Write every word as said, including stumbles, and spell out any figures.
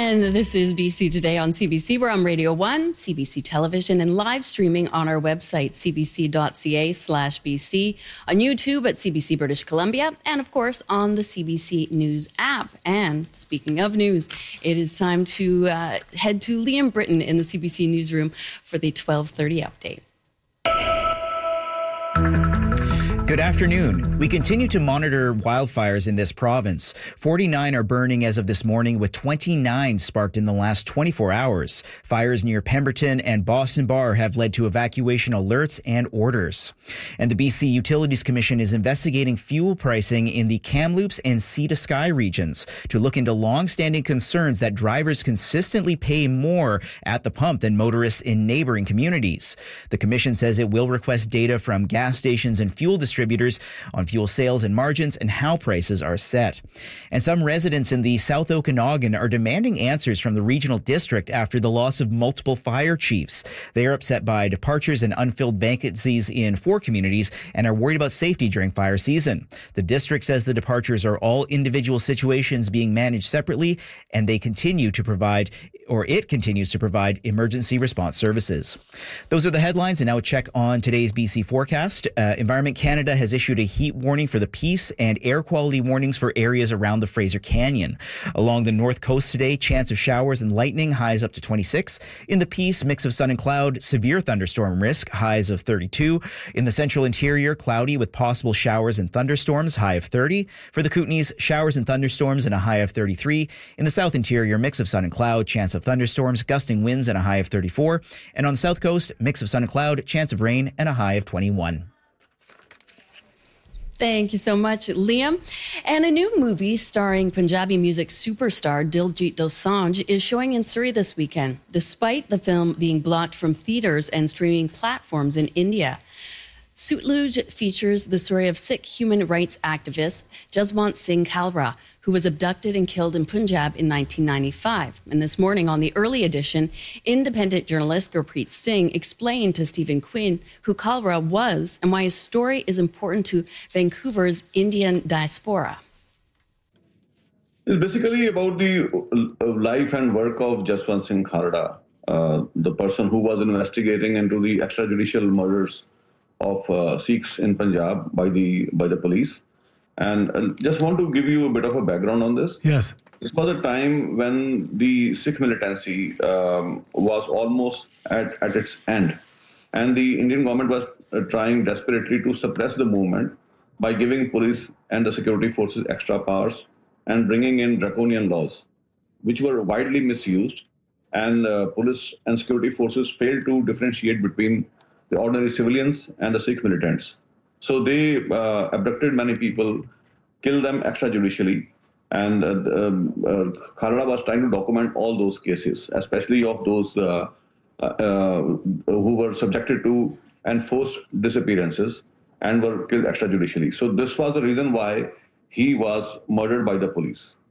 And this is B C Today on C B C. We're on Radio one, C B C Television, and live streaming on our website, cbc.ca slash BC, on YouTube at C B C British Columbia, and of course on the C B C News app. And speaking of news, it is time to uh, head to Liam Britton in the C B C newsroom for the twelve thirty update. Good afternoon. We continue to monitor wildfires in this province. forty-nine are burning as of this morning, with twenty-nine sparked in the last twenty-four hours. Fires near Pemberton and Boston Bar have led to evacuation alerts and orders. And the B C Utilities Commission is investigating fuel pricing in the Kamloops and Sea to Sky regions to look into long-standing concerns that drivers consistently pay more at the pump than motorists in neighboring communities. The commission says it will request data from gas stations and fuel distributors distributors on fuel sales and margins and how prices are set. And some residents in the South Okanagan are demanding answers from the regional district after the loss of multiple fire chiefs. They are upset by departures and unfilled vacancies in four communities and are worried about safety during fire season. The district says the departures are all individual situations being managed separately, and they continue to provide, or it continues to provide, emergency response services. Those are the headlines, and now a check on today's B C forecast. Uh, Environment Canada has issued a heat warning for the Peace and air quality warnings for areas around the Fraser Canyon. Along the north coast today, chance of showers and lightning, highs up to twenty-six. In the Peace, mix of sun and cloud, severe thunderstorm risk, highs of thirty-two. In the central interior, cloudy with possible showers and thunderstorms, high of thirty. For the Kootenays, showers and thunderstorms and a high of thirty-three. In the south interior, mix of sun and cloud, chance of thunderstorms, gusting winds and a high of thirty-four. And on the south coast, mix of sun and cloud, chance of rain and a high of twenty-one. Thank you so much, Liam. And a new movie starring Punjabi music superstar Diljit Dosanjh is showing in Surrey this weekend, despite the film being blocked from theaters and streaming platforms in India. Suitluj features the story of Sikh human rights activist Jaswant Singh Kalra, who was abducted and killed in Punjab in nineteen ninety-five. And this morning on the early edition, independent journalist Gurpreet Singh explained to Stephen Quinn who Kalra was and why his story is important to Vancouver's Indian diaspora. It's basically about the life and work of Jaswant Singh Kalra, uh, the person who was investigating into the extrajudicial murders of uh, Sikhs in Punjab by the by the police. And uh, just want to give you a bit of a background on this. Yes. This was a time when the Sikh militancy um, was almost at, at its end. And the Indian government was uh, trying desperately to suppress the movement by giving police and the security forces extra powers and bringing in draconian laws, which were widely misused. And uh, police and security forces failed to differentiate between the ordinary civilians and the Sikh militants. So they uh, abducted many people, killed them extrajudicially, and uh, um, uh, Kalra was trying to document all those cases, especially of those uh, uh, who were subjected to enforced disappearances and were killed extrajudicially. So this was the reason why he was murdered by the police.